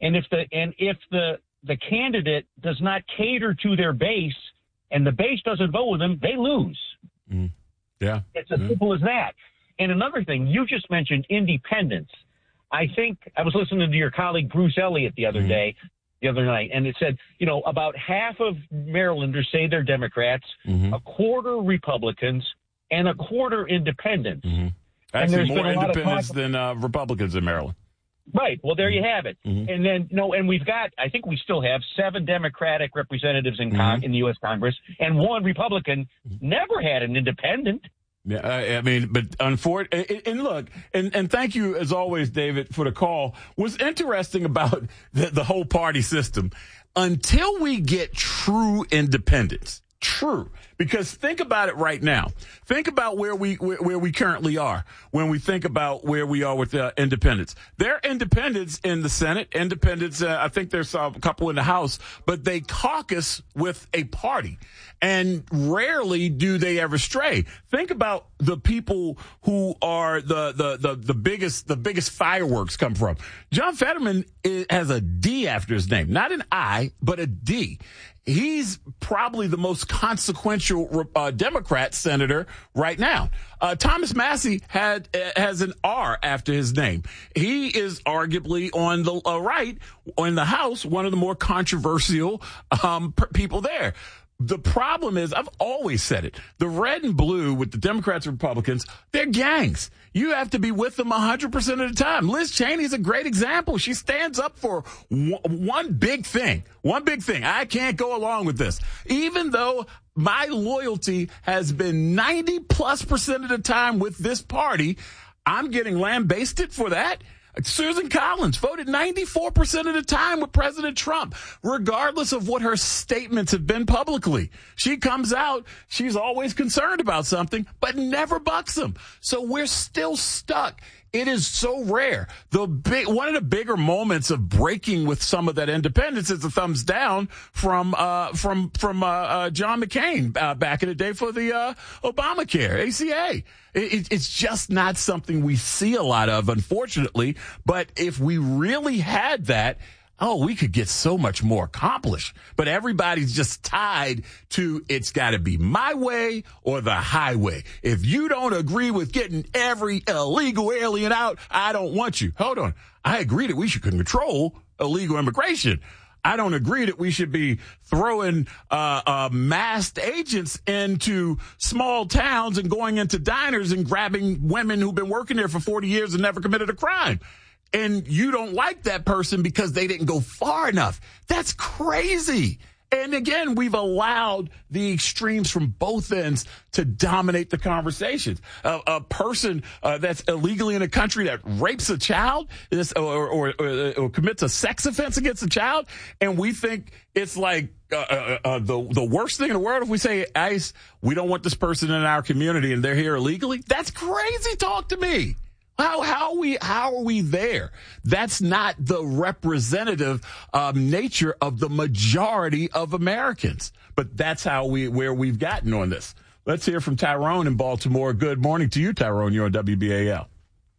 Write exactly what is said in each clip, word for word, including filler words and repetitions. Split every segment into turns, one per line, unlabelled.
And if the and if the the candidate does not cater to their base and the base doesn't vote with them, they lose.
Mm. Yeah.
It's as
mm.
simple as that. And another thing, you just mentioned independence. I think I was listening to your colleague Bruce Elliott the other mm. day, the other night, and it said, you know, about half of Marylanders say they're Democrats, mm-hmm. a quarter Republicans, and a quarter independents.
Mm-hmm. Actually, more independents than uh, Republicans in Maryland.
Right. Well, there mm-hmm. you have it.
Mm-hmm.
And then, no, and we've got, I think we still have seven Democratic representatives in, con- mm-hmm. in the U S Congress, and one Republican. Never had an independent.
Yeah, I, I mean, but unfortunately, and look, and, and thank you as always, David, for the call. What's interesting about the, the whole party system, until we get true independence, true, because think about it right now. Think about where we where, where we currently are when we think about where we are with uh, independents. There are independents in the Senate, independents. Uh, I think there's a couple in the House, but they caucus with a party, and rarely do they ever stray. Think about the people who are the the the, the biggest the biggest fireworks come from. John Fetterman is, has a D after his name, not an I, but a D. He's probably the most consequential uh, Democrat senator right now. Uh, Thomas Massie had uh, has an R after his name. He is arguably on the uh, right, in the House, one of the more controversial um, per- people there. The problem is, I've always said it, the red and blue with the Democrats and Republicans, they're gangs. You have to be with them one hundred percent of the time. Liz Cheney is a great example. She stands up for one big thing, one big thing. I can't go along with this. Even though my loyalty has been ninety plus percent of the time with this party, I'm getting lambasted for that. Susan Collins voted ninety-four percent of the time with President Trump, regardless of what her statements have been publicly. She comes out, she's always concerned about something, but never bucks them. So we're still stuck. It is so rare. The big, one of the bigger moments of breaking with some of that independence is the thumbs down from uh, from from uh, uh, John McCain uh, back in the day for the uh, Obamacare, A C A. It, it's just not something we see a lot of, unfortunately. But if we really had that, oh, we could get so much more accomplished. But everybody's just tied to it's got to be my way or the highway. If you don't agree with getting every illegal alien out, I don't want you. Hold on. I agree that we should control illegal immigration. I don't agree that we should be throwing uh, uh, masked agents into small towns and going into diners and grabbing women who've been working there for forty years and never committed a crime. And you don't like that person because they didn't go far enough. That's crazy. And again, we've allowed the extremes from both ends to dominate the conversations. Uh, a person uh, that's illegally in a country that rapes a child is, or, or, or, or commits a sex offense against a child, and we think it's like uh, uh, uh, the the worst thing in the world if we say, ICE, we don't want this person in our community and they're here illegally. That's crazy talk to me. How how are we how are we there? That's not the representative um, nature of the majority of Americans. But that's how we where we've gotten on this. Let's hear from Tyrone in Baltimore. Good morning to you, Tyrone. You're on W B A L.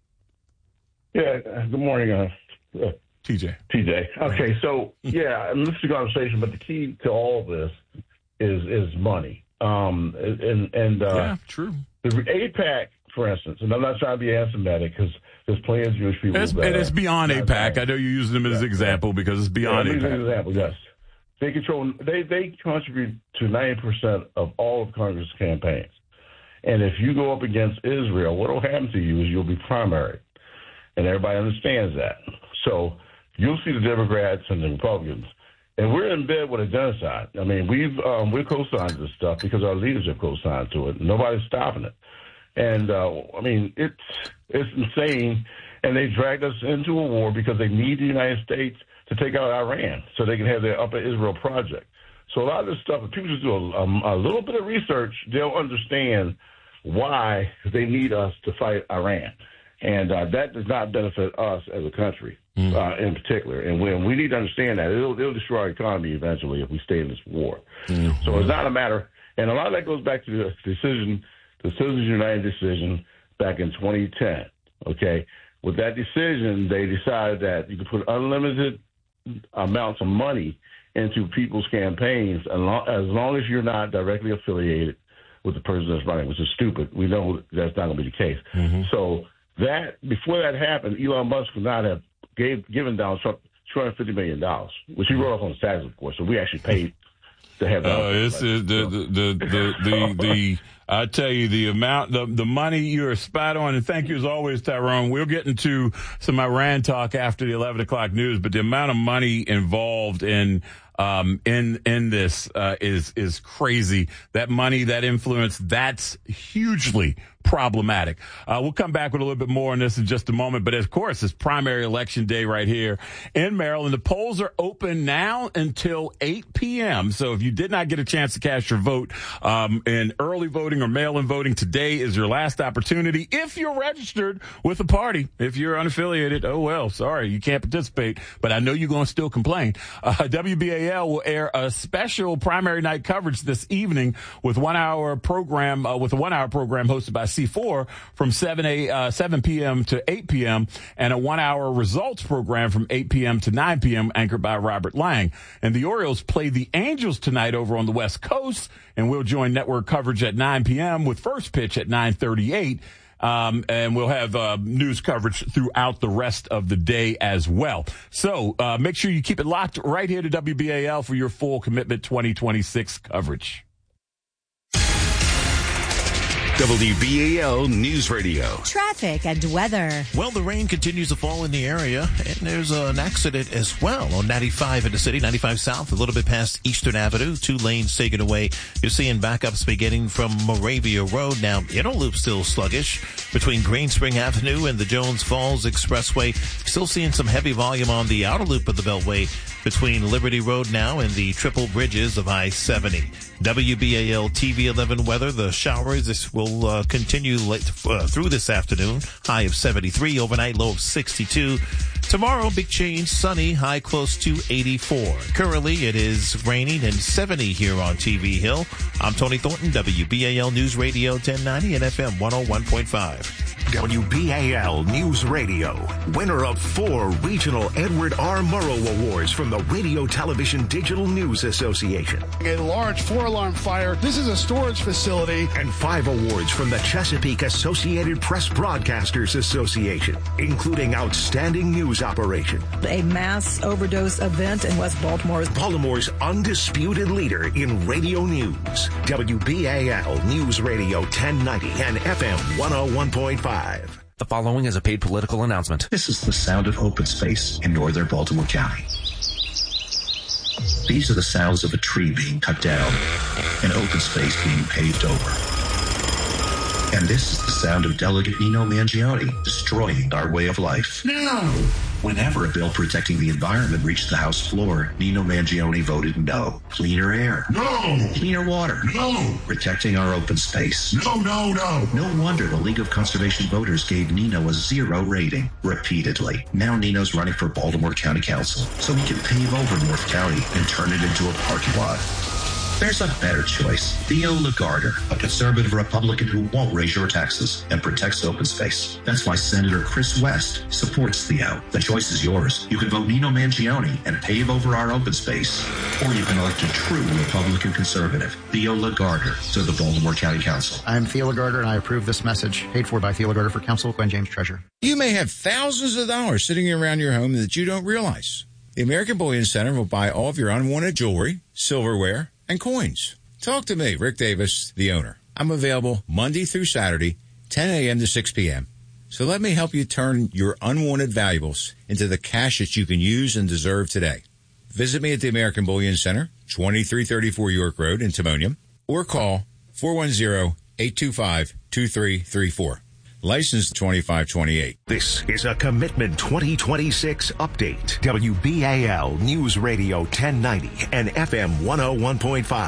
Yeah. Good morning, uh, uh,
T J.
T J. Okay. So yeah, this is a conversation, but the key to all of this is is money. Um, and and uh,
yeah, true.
The AIPAC, for instance, and I'm not trying to be anti-Semitic because there's plenty of Jewish people.
It's,
that
and it's beyond
are,
AIPAC. I know you're using them as an example because it's beyond
yeah,
AIPAC.
An example, yes. They control. They they contribute to ninety percent of all of Congress campaigns. And if you go up against Israel, what will happen to you is you'll be primary, and everybody understands that. So you'll see the Democrats and the Republicans, and we're in bed with a genocide. I mean, we've um, we're co-signed this stuff because our leaders have co-signed to it. Nobody's stopping it. And, uh, I mean, it's it's insane, and they dragged us into a war because they need the United States to take out Iran so they can have their Upper Israel project. So a lot of this stuff, if people just do a, a, a little bit of research, they'll understand why they need us to fight Iran. And uh, that does not benefit us as a country mm. uh, in particular. And when we need to understand that, it'll, it'll destroy our economy eventually if we stay in this war. Mm. So it's not a matter, and a lot of that goes back to the decision The Citizens United decision back in twenty ten, okay? With that decision, they decided that you could put unlimited amounts of money into people's campaigns as long, as long as you're not directly affiliated with the person that's running, which is stupid. We know that's not going to be the case. Mm-hmm. So that before that happened, Elon Musk would not have gave, given Donald Trump two hundred fifty million dollars, which he wrote off on his taxes, of course. So we actually paid to have that.
Uh, it's, uh, the, the, the, the, the, the, I tell you, the amount, the, the money, you're spot on. And thank you as always, Tyrone. We'll get into some Iran talk after the eleven o'clock news, but the amount of money involved in Um, in, in this, uh, is, is crazy. That money, that influence, that's hugely problematic. Uh, we'll come back with a little bit more on this in just a moment. But of course, it's primary election day right here in Maryland. The polls are open now until eight p.m. So if you did not get a chance to cast your vote, um, in early voting or mail-in voting, today is your last opportunity. If you're registered with a party, if you're unaffiliated, oh well, sorry, you can't participate, but I know you're going to still complain. Uh, W B A L will air a special primary night coverage this evening with one hour program, uh, with a one hour program hosted by C four from seven p.m. to eight p.m. and a one hour results program from eight p.m. to nine p.m. anchored by Robert Lang. And the Orioles play the Angels tonight over on the West Coast, and we'll join network coverage at nine p.m. with first pitch at nine thirty-eight. Um, and we'll have uh, news coverage throughout the rest of the day as well. So uh, make sure you keep it locked right here to W B A L for your full Commitment twenty twenty-six coverage.
W B A L News Radio.
Traffic and weather.
Well, the rain continues to fall in the area, and there's an accident as well on ninety-five in the city, ninety-five South, a little bit past Eastern Avenue. Two lanes taken away. You're seeing backups beginning from Moravia Road. Now, Interloop still sluggish between Green Spring Avenue and the Jones Falls Expressway. Still seeing some heavy volume on the outer loop of the Beltway between Liberty Road now and the triple bridges of I seventy. W B A L T V eleven weather. The showers this will uh, continue late, uh, through this afternoon. High of seventy-three, overnight low of sixty-two. Tomorrow, big change, sunny, high close to eighty-four. Currently, it is raining and seventy here on T V Hill. I'm Tony Thornton, W B A L News Radio ten ninety and F M one oh one point five.
W B A L News Radio, winner of four regional Edward R. Murrow Awards from the Radio Television Digital News Association.
A large four-alarm fire. This is a storage facility.
And five awards from the Chesapeake Associated Press Broadcasters Association, including Outstanding News Operation.
A mass overdose event in West Baltimore.
Baltimore's undisputed leader in radio news. W B A L News Radio ten ninety and F M one oh one point five.
The following is a paid political announcement.
This is the sound of open space in northern Baltimore County. These are the sounds of a tree being cut down, an open space being paved over. And this is the sound of Delegate Nino Mangione destroying our way of life.
No!
Whenever a bill protecting the environment reached the House floor, Nino Mangione voted no. Cleaner air.
No!
Cleaner water.
No!
Protecting our open space.
No, no, no!
No wonder the League of Conservation Voters gave Nino a zero rating repeatedly. Now Nino's running for Baltimore County Council so he can pave over North County and turn it into a parking lot. There's a better choice. Theo Lagarder, a conservative Republican who won't raise your taxes and protects open space. That's why Senator Chris West supports Theo. The choice is yours. You can vote Nino Mangione and pave over our open space. Or you can elect a true Republican conservative, Theo Lagarder, to the Baltimore County Council.
I'm Theo Lagarder, and I approve this message. Paid for by Theo Lagarder for Council, Gwen James Treasurer.
You may have thousands of dollars sitting around your home that you don't realize. The American Bullion Center will buy all of your unwanted jewelry, silverware, and coins. Talk to me, Rick Davis, the owner. I'm available Monday through Saturday, ten a.m. to six p.m. So let me help you turn your unwanted valuables into the cash that you can use and deserve today. Visit me at the American Bullion Center, twenty-three thirty-four York Road in Timonium, or call four one zero, eight two five, two three three four. License twenty-five twenty-eight.
This is a Commitment twenty twenty-six update. W B A L News Radio ten ninety and F M one oh one point five.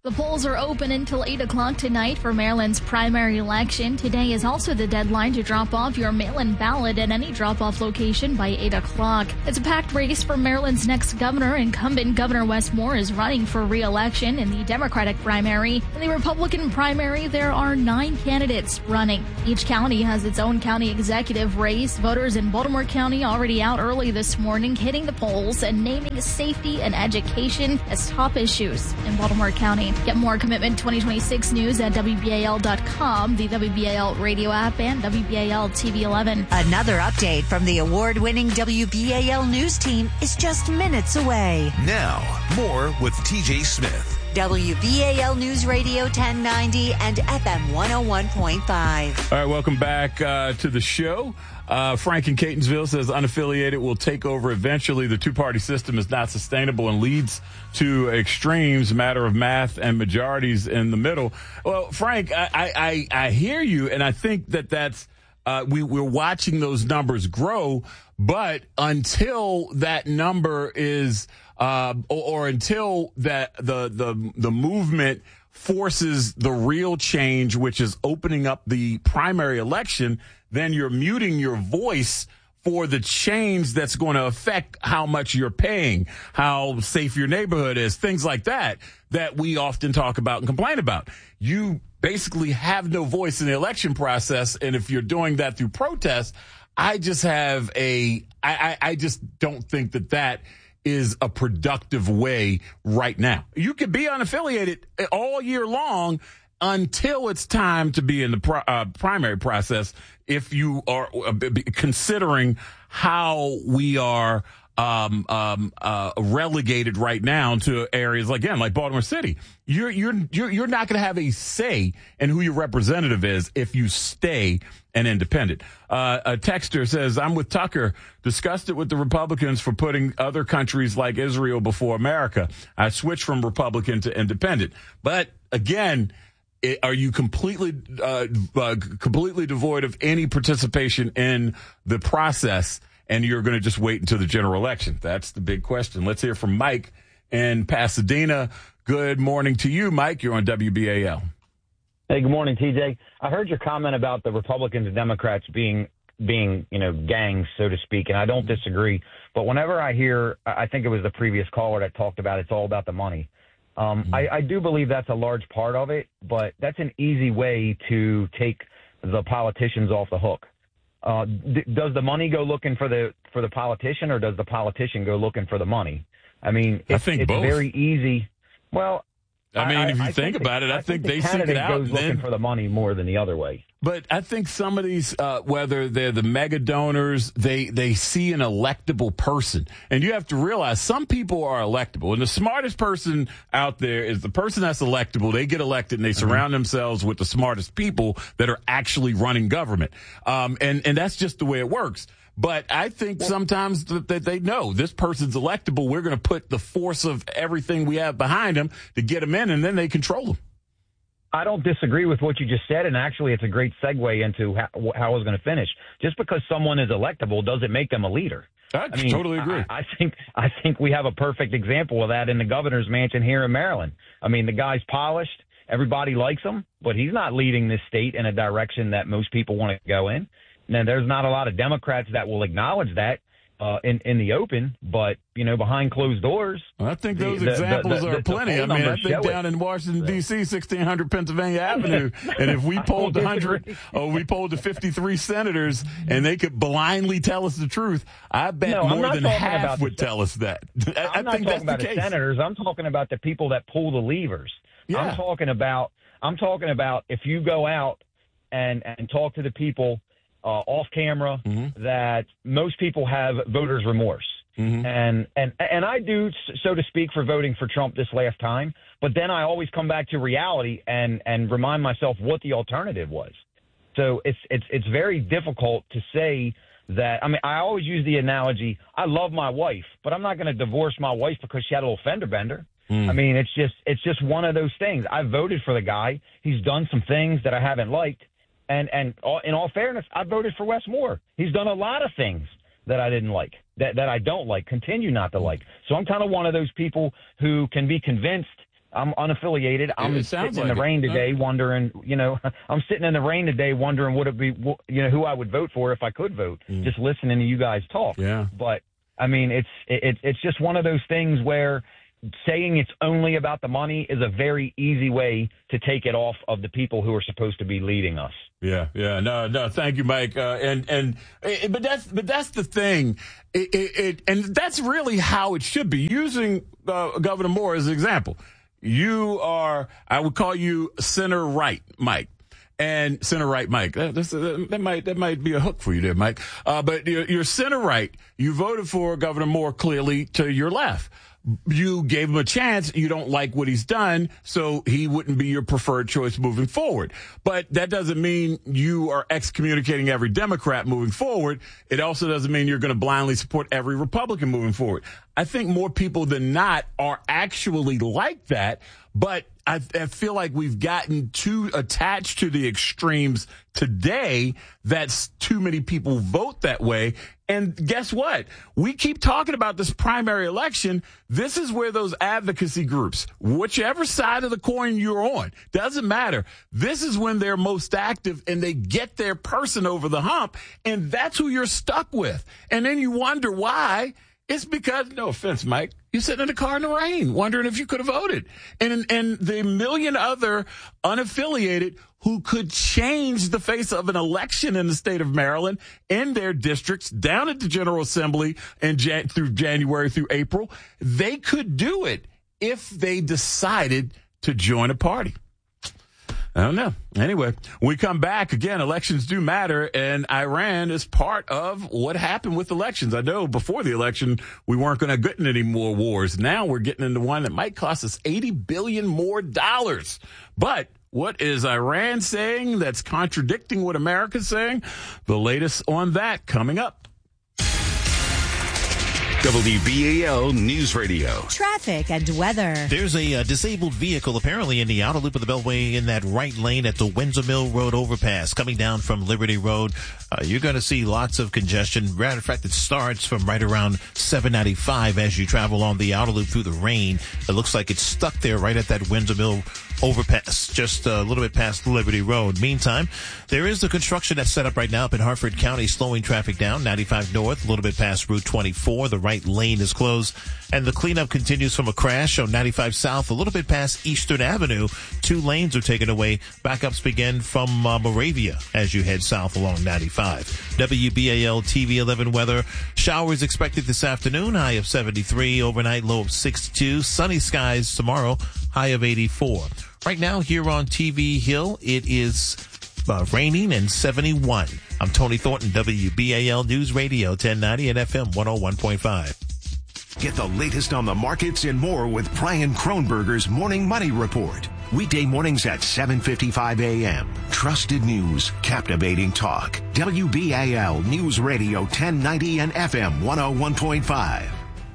The polls are open until eight o'clock tonight for Maryland's primary election. Today is also the deadline to drop off your mail-in ballot at any drop-off location by eight o'clock. It's a packed race for Maryland's next governor. Incumbent Governor Wes Moore is running for re-election in the Democratic primary. In the Republican primary, there are nine candidates running. Each county has its own county executive race. Voters in Baltimore County already out early this morning, hitting the polls and naming safety and education as top issues in Baltimore County. Get more Commitment twenty twenty-six news at W B A L dot com, the W B A L radio app, and W B A L T V eleven.
Another update from the award-winning W B A L news team is just minutes away.
Now, more with T J Smith.
W B A L News Radio ten ninety and F M one oh one point five.
All right, welcome back uh, to the show. Uh, Frank in Catonsville says unaffiliated will take over eventually. The two-party system is not sustainable and leads to extremes, matter of math and majorities in the middle. Well, Frank, I, I, I hear you, and I think that that's uh, we, we're watching those numbers grow, but until that number is uh, or, or until that the the the movement forces the real change, which is opening up the primary election, then you're muting your voice for the change that's going to affect how much you're paying, how safe your neighborhood is, things like that, that we often talk about and complain about. You basically have no voice in the election process. And if you're doing that through protest, I just have a, I, I, I just don't think that that is a productive way right now. You could be unaffiliated all year long until it's time to be in the pri- uh, primary process. If you are uh, considering how we are um, um, uh, relegated right now to areas like, again, like Baltimore City, you're you're you're, you're not going to have a say in who your representative is if you stay an independent. Uh, a texter says, I'm with Tucker, discussed it with the Republicans for putting other countries like Israel before America. I switched from Republican to independent. But again, it, are you completely, uh, uh, completely devoid of any participation in the process, and you're going to just wait until the general election? That's the big question. Let's hear from Mike in Pasadena. Good morning to you, Mike. You're on W B A L.
Hey, good morning, T J. I heard your comment about the Republicans and Democrats being, being, you know, gangs, so to speak, and I don't disagree. But whenever I hear, I think it was the previous caller that talked about it's all about the money. Um, mm-hmm. I, I do believe that's a large part of it, but that's an easy way to take the politicians off the hook. Uh, d- does the money go looking for the for the politician, or does the politician go looking for the money? I mean, it's,
I think
it's
both.
very easy. Well,
I mean,
I,
if you
I
think
think
about
the,
it, I, I think, think
the
they seek it out.
Goes
Then,
looking for the money more than the other way.
But I think some of these, uh, whether they're the mega donors, they, they see an electable person. And you have to realize some people are electable. And the smartest person out there is the person that's electable. They get elected and they surround mm-hmm. themselves with the smartest people that are actually running government. Um, and, and that's just the way it works. But I think sometimes that they know this person's electable. We're going to put the force of everything we have behind them to get them in, and then they control them.
I don't disagree with what you just said, and actually it's a great segue into how, how I was going to finish. Just because someone is electable doesn't make them a leader.
I, I mean, totally agree.
I, I think I think we have a perfect example of that in the governor's mansion here in Maryland. I mean, the guy's polished. Everybody likes him, but he's not leading this state in a direction that most people want to go in. Now, there's not a lot of Democrats that will acknowledge that uh, in, in the open, but, you know, behind closed doors.
Well, I think those
the,
examples
the, the,
are
the,
plenty.
the
I mean, I think down
it.
in Washington, D C, sixteen hundred Pennsylvania Avenue, and if we polled one hundred, or we polled the fifty-three senators, and they could blindly tell us the truth, I bet
no,
more than half would the, tell us that. I,
I'm
I
not
think
talking
that's
about
the
the
case.
senators. I'm talking about the people that pull the levers.
Yeah.
I'm talking about, I'm talking about if you go out and, and talk to the people Uh, off camera, mm-hmm. that most people have voters' remorse. Mm-hmm. And, and, and I do, so to speak, for voting for Trump this last time. But then I always come back to reality and, and remind myself what the alternative was. So it's, it's, it's very difficult to say that. I mean, I always use the analogy, I love my wife, but I'm not going to divorce my wife because she had a little fender bender. Mm. I mean, it's just, it's just one of those things. I voted for the guy. He's done some things that I haven't liked. And and in all fairness, I voted for Wes Moore. He's done a lot of things that I didn't like, that, that I don't like, continue not to like. So I'm kind of one of those people who can be convinced I'm unaffiliated. I'm
It
sitting
sounds
in
like
the
it.
rain today, wondering. You know, I'm sitting in the rain today, wondering would it be, you know, who I would vote for if I could vote.
Mm.
Just listening to you guys talk.
Yeah.
But I mean, it's it, it's just one of those things where saying it's only about the money is a very easy way to take it off of the people who are supposed to be leading us.
Yeah, yeah, no, no, thank you, Mike. Uh, and and but that's but that's the thing, it, it, it and that's really how it should be. Using uh, Governor Moore as an example, you are, I would call you center right, Mike. And center right, Mike. That, that's, that might that might be a hook for you there, Mike. Uh, but you're, you're center right. You voted for Governor Moore clearly to your left. You gave him a chance. You don't like what he's done, so he wouldn't be your preferred choice moving forward. But that doesn't mean you are excommunicating every Democrat moving forward. It also doesn't mean you're going to blindly support every Republican moving forward. I think more people than not are actually like that, but I, I feel like we've gotten too attached to the extremes today that too many people vote that way. And guess what? We keep talking about this primary election. This is where those advocacy groups, whichever side of the coin you're on, doesn't matter. This is when they're most active and they get their person over the hump. And that's who you're stuck with. And then you wonder why. It's because, no offense, Mike, you're sitting in the car in the rain wondering if you could have voted. And, and the million other unaffiliated who could change the face of an election in the state of Maryland in their districts down at the General Assembly and Jan- through January through April, they could do it if they decided to join a party. I don't know. Anyway, when we come back, again, elections do matter, and Iran is part of what happened with elections. I know before the election, we weren't going to get in any more wars. Now we're getting into one that might cost us eighty billion dollars more dollars. But what is Iran saying that's contradicting what America's saying? The latest on that coming up.
W B A L News Radio.
Traffic and weather.
There's a uh, disabled vehicle apparently in the outer loop of the Beltway in that right lane at the Windsor Mill Road overpass coming down from Liberty Road. Uh, you're going to see lots of congestion. Matter of fact, it starts from right around seven ninety-five as you travel on the outer loop through the rain. It looks like it's stuck there right at that Windsor Mill overpass, just a little bit past Liberty Road. Meantime, there is the construction that's set up right now up in Harford County, slowing traffic down. ninety-five north, a little bit past Route twenty-four. The right lane is closed. And the cleanup continues from a crash on ninety-five south, a little bit past Eastern Avenue. Two lanes are taken away. Backups begin from uh, Moravia as you head south along ninety-five. W B A L T V eleven weather. Showers expected this afternoon, high of seventy-three. Overnight, low of sixty-two. Sunny skies tomorrow, high of eighty-four. Right now here on T V Hill, it is uh, raining and seventy-one. I'm Tony Thornton, W B A L News Radio, ten ninety and F M one oh one point five.
Get the latest on the markets and more with Brian Kronberger's Morning Money Report. Weekday mornings at seven fifty-five a.m. Trusted news, captivating talk. W B A L News Radio ten ninety and F M one oh one point five.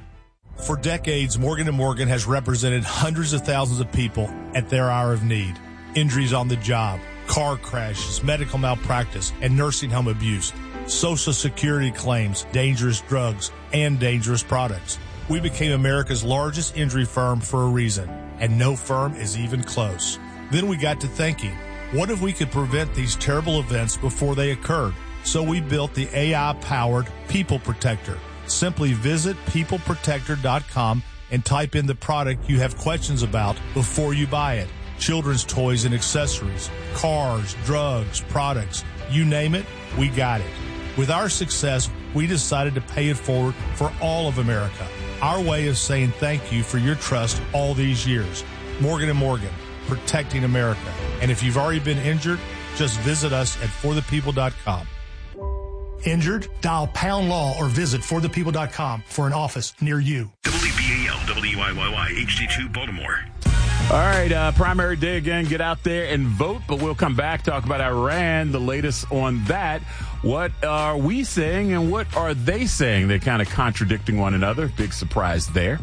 For decades, Morgan and Morgan has represented hundreds of thousands of people at their hour of need. Injuries on the job, car crashes, medical malpractice, and nursing home abuse, Social Security claims, dangerous drugs, and dangerous products. We became America's largest injury firm for a reason, and no firm is even close. Then we got to thinking, what if we could prevent these terrible events before they occurred? So we built the A I-powered People Protector. Simply visit people protector dot com and type in the product you have questions about before you buy it. Children's toys and accessories, cars, drugs, products, you name it, we got it. With our success, we decided to pay it forward for all of America. Our way of saying thank you for your trust all these years. Morgan and Morgan, protecting America. And if you've already been injured, just visit us at for the people dot com.
Injured? Dial pound law or visit for the people dot com for an office near you.
W B A L W I Y Y H D two Baltimore.
All right, uh, primary day again. Get out there and vote, but we'll come back, talk about Iran, the latest on that. What are we saying and what are they saying? They're kind of contradicting one another. Big surprise there.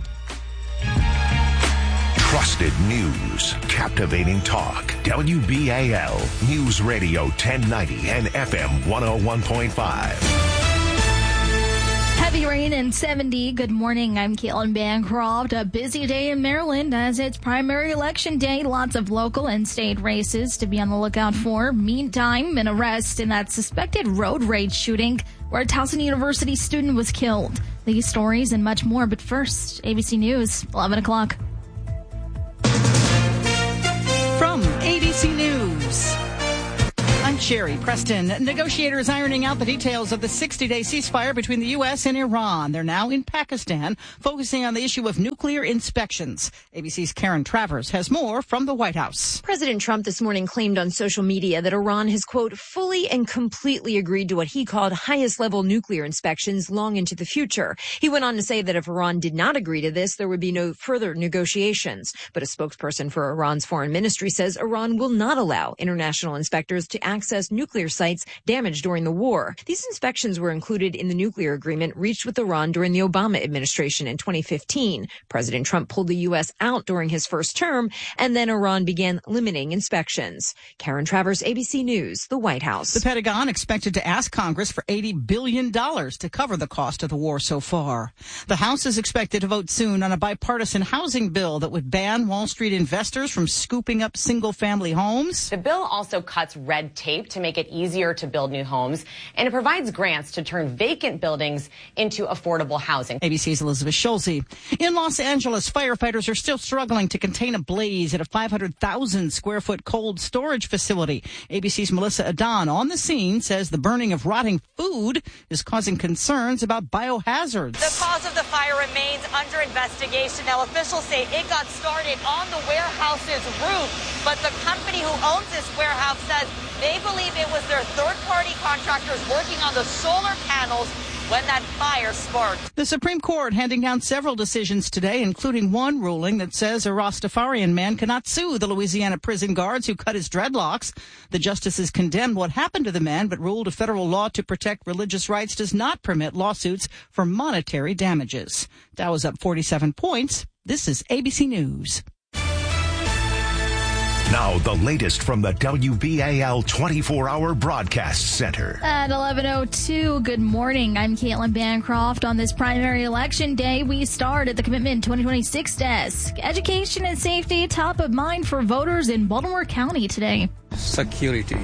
Trusted news, captivating talk. W B A L News Radio ten ninety and F M one oh one point five.
Heavy rain and seventy. Good morning. I'm Caitlin Bancroft. A busy day in Maryland as it's primary election day. Lots of local and state races to be on the lookout for. Meantime, an arrest in that suspected road rage shooting where a Towson University student was killed. These stories and much more. But first, A B C News, eleven o'clock.
From A B C News, I'm Sherry Preston. Negotiators ironing out the details of the sixty-day ceasefire between the U S and Iran. They're now in Pakistan, focusing on the issue of nuclear inspections. A B C's Karen Travers has more from the White House.
President Trump this morning claimed on social media that Iran has, quote, fully and completely agreed to what he called highest-level nuclear inspections long into the future. He went on to say that if Iran did not agree to this, there would be no further negotiations. But a spokesperson for Iran's foreign ministry says Iran will not allow international inspectors to access nuclear sites damaged during the war. These inspections were included in the nuclear agreement reached with Iran during the Obama administration in twenty fifteen. President Trump pulled the U S out during his first term, and then Iran began limiting inspections. Karen Travers, A B C News, the White House.
The Pentagon expected to ask Congress for eighty billion dollars to cover the cost of the war so far. The House is expected to vote soon on a bipartisan housing bill that would ban Wall Street investors from scooping up single-family homes.
The bill also cuts red tape to make it easier to build new homes, and it provides grants to turn vacant buildings into affordable housing.
A B C's Elizabeth Schulze. In Los Angeles, firefighters are still struggling to contain a blaze at a five hundred thousand square foot cold storage facility. A B C's Melissa Adon on the scene says the burning of rotting food is causing concerns about biohazards.
The cause of the fire remains under investigation. Now, officials say it got started on the warehouse's roof, but the company who owns this warehouse says they believe it was their third-party contractors working on the solar panels when that fire sparked.
The Supreme Court handing down several decisions today, including one ruling that says a Rastafarian man cannot sue the Louisiana prison guards who cut his dreadlocks. The justices condemned what happened to the man, but ruled a federal law to protect religious rights does not permit lawsuits for monetary damages. Dow is up forty-seven points. This is A B C News.
Now, the latest from the W B A L twenty-four hour Broadcast Center.
At eleven oh two, good morning. I'm Caitlin Bancroft. On this primary election day, we start at the Commitment twenty twenty-six desk. Education and safety top of mind for voters in Baltimore County today.
Security.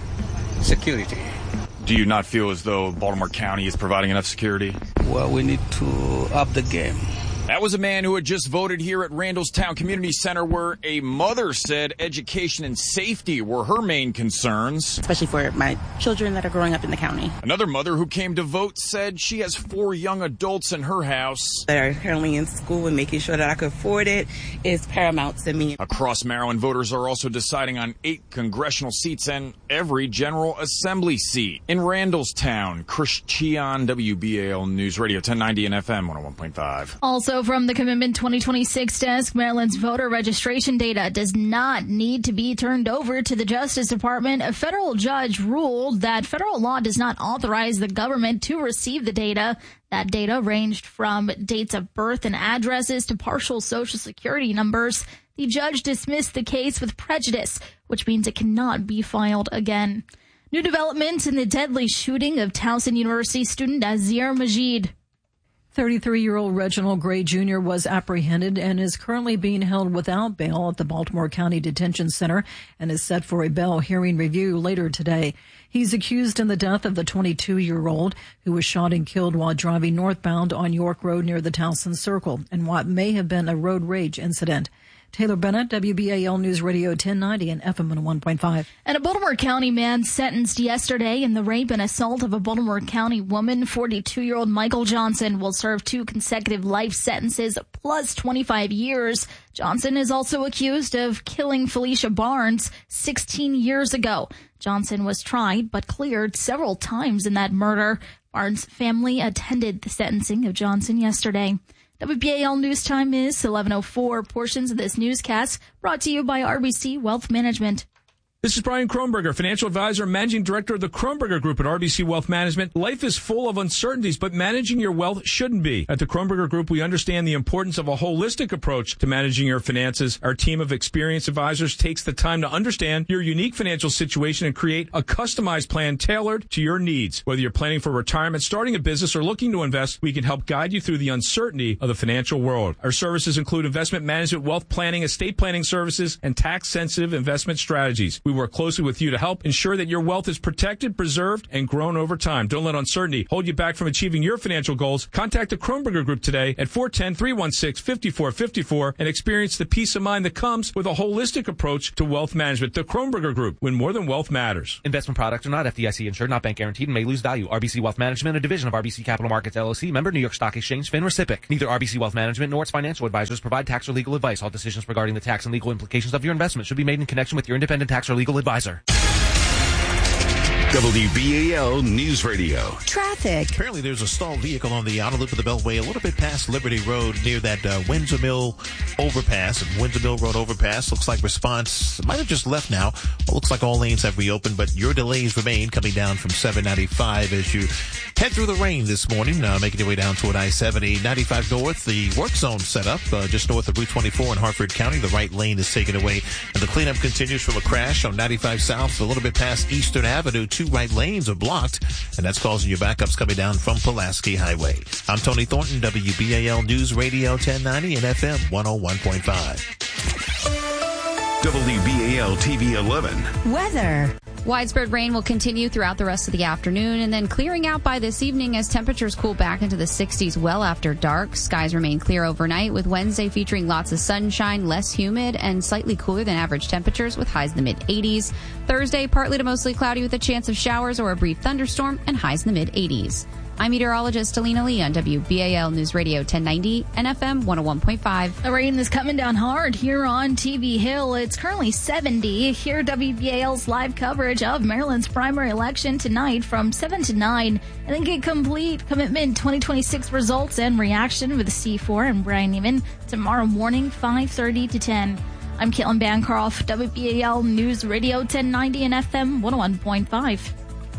Security.
Do you not feel as though Baltimore County is providing enough security?
Well, we need to up the game.
That was a man who had just voted here at Randallstown Community Center, where a mother said education and safety were her main concerns.
Especially for my children that are growing up in the county.
Another mother who came to vote said she has four young adults in her house
that are currently in school, and making sure that I could afford it is paramount to me.
Across Maryland, voters are also deciding on eight congressional seats and every General Assembly seat. In Randallstown, Chris Cheon, W B A L News Radio ten ninety and F M one oh one point five.
Also from the Commitment twenty twenty-six desk, Maryland's voter registration data does not need to be turned over to the Justice Department. A federal judge ruled that federal law does not authorize the government to receive the data. That data ranged from dates of birth and addresses to partial Social Security numbers. The judge dismissed the case with prejudice, which means it cannot be filed again. New developments in the deadly shooting of Towson University student Azir Majid.
thirty-three-year-old Reginald Gray Junior was apprehended and is currently being held without bail at the Baltimore County Detention Center and is set for a bail hearing review later today. He's accused in the death of the twenty-two-year-old who was shot and killed while driving northbound on York Road near the Towson Circle in what may have been a road rage incident. Taylor Bennett, W B A L News Radio ten ninety and F M one oh one point five.
And a Baltimore County man sentenced yesterday in the rape and assault of a Baltimore County woman. forty-two-year-old Michael Johnson will serve two consecutive life sentences plus twenty-five years. Johnson is also accused of killing Felicia Barnes sixteen years ago. Johnson was tried but cleared several times in that murder. Barnes' family attended the sentencing of Johnson yesterday. W B A L News Time is eleven oh four. Portions of this newscast brought to you by R B C Wealth Management.
This is Brian Kronberger, financial advisor and managing director of the Kronberger Group at R B C Wealth Management. Life is full of uncertainties, but managing your wealth shouldn't be. At the Kronberger Group, we understand the importance of a holistic approach to managing your finances. Our team of experienced advisors takes the time to understand your unique financial situation and create a customized plan tailored to your needs. Whether you're planning for retirement, starting a business, or looking to invest, we can help guide you through the uncertainty of the financial world. Our services include investment management, wealth planning, estate planning services, and tax-sensitive investment strategies. We work closely with you to help ensure that your wealth is protected, preserved, and grown over time. Don't let uncertainty hold you back from achieving your financial goals. Contact the Kronberger Group today at four one zero, three one six, five four five four and experience the peace of mind that comes with a holistic approach to wealth management. The Kronberger Group, when more than wealth matters.
Investment products are not F D I C insured, not bank guaranteed, and may lose value. R B C Wealth Management, a division of R B C Capital Markets, L L C, member New York Stock Exchange, FINRA S I P C. Neither R B C Wealth Management nor its financial advisors provide tax or legal advice. All decisions regarding the tax and legal implications of your investment should be made in connection with your independent tax or legal advisor.
W B A L News Radio.
Traffic.
Apparently there's a stalled vehicle on the outer loop of the Beltway a little bit past Liberty Road near that uh, Windsor Mill overpass. And Windsor Mill Road overpass looks like response might have just left now. It looks like all lanes have reopened, but your delays remain coming down from seven ninety-five as you head through the rain this morning, uh, making your way down toward I seventy. ninety-five north, the work zone set up uh, just north of Route twenty-four in Hartford County. The right lane is taken away, and the cleanup continues from a crash on ninety-five south a little bit past Eastern Avenue. Two right lanes are blocked, and that's causing your backups coming down from Pulaski Highway. I'm Tony Thornton, W B A L News Radio ten ninety and F M one oh one point five.
W B A L T V eleven.
Weather.
Widespread rain will continue throughout the rest of the afternoon and then clearing out by this evening as temperatures cool back into the sixties well after dark. Skies remain clear overnight with Wednesday featuring lots of sunshine, less humid, and slightly cooler than average temperatures with highs in the mid eighties. Thursday, partly to mostly cloudy with a chance of showers or a brief thunderstorm and highs in the mid eighties. I'm meteorologist Alina Lee on W B A L News Radio ten ninety and F M one oh one point five.
The rain is coming down hard here on T V Hill. It's currently seventy. Here, W B A L's live coverage of Maryland's primary election tonight from seven to nine. And then get complete commitment twenty twenty-six results and reaction with C four and Brian Neiman tomorrow morning, five thirty to ten. I'm Caitlin Bancroft, W B A L News Radio ten ninety and F M one oh one point five.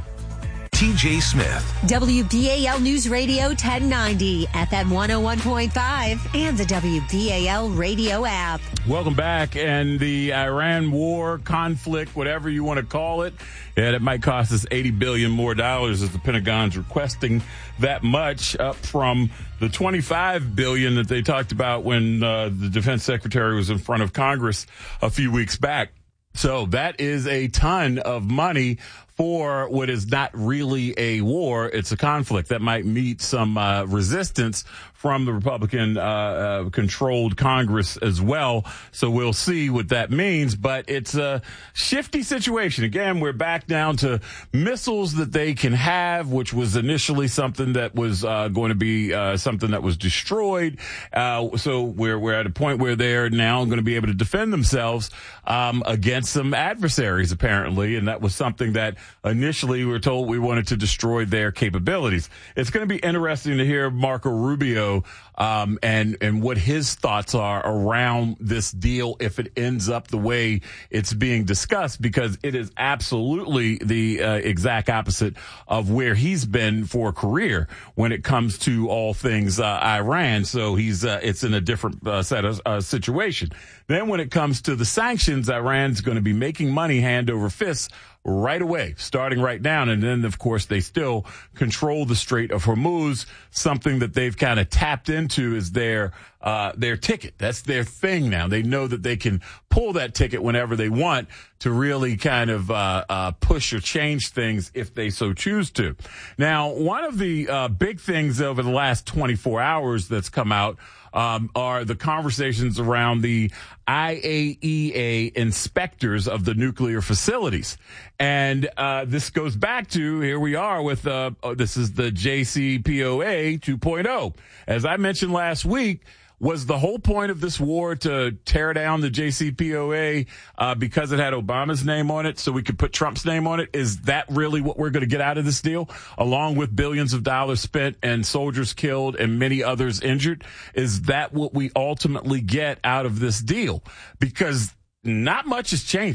T J Smith.
W B A L News Radio ten ninety, F M one oh one point five, and the W B A L radio app.
Welcome back. And the Iran war, conflict, whatever you want to call it, yeah, it might cost us eighty billion dollars more dollars as the Pentagon's requesting that much, up from the twenty-five billion dollars that they talked about when uh, the defense secretary was in front of Congress a few weeks back. So that is a ton of money for what is not really a war. It's a conflict that might meet some uh, resistance from the Republican uh, uh, controlled Congress as well. So we'll see what that means. But it's a shifty situation. Again, we're back down to missiles that they can have, which was initially something that was uh, going to be uh, something that was destroyed. Uh, so we're we're at a point where they're now going to be able to defend themselves um, against some adversaries, apparently. And that was something that initially we were told we wanted to destroy their capabilities. It's going to be interesting to hear Marco Rubio um, and, and what his thoughts are around this deal if it ends up the way it's being discussed, because it is absolutely the uh, exact opposite of where he's been for a career when it comes to all things uh, Iran. So he's uh, it's in a different uh, set of uh, situation. Then when it comes to the sanctions, Iran's going to be making money hand over fist right away, starting right now. And then, of course, they still control the Strait of Hormuz, something that they've kind of tapped into as their uh their ticket. That's their thing now. They know that they can pull that ticket whenever they want to really kind of uh, uh push or change things if they so choose to. Now, one of the uh big things over the last twenty-four hours that's come out Um, are the conversations around the I A E A inspectors of the nuclear facilities. And uh, this goes back to, here we are with, uh, oh, this is the J C P O A two point oh. As I mentioned last week, was the whole point of this war to tear down the J C P O A uh, because it had Obama's name on it so we could put Trump's name on it? Is that really what we're going to get out of this deal, along with billions of dollars spent and soldiers killed and many others injured? Is that what we ultimately get out of this deal? Because not much is changing.